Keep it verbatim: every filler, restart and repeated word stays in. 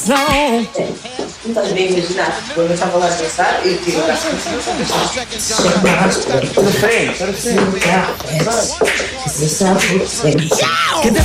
Não estás bem a imaginar? Quando eu estava lá a pensar, eu tive a casa de frente, para frente.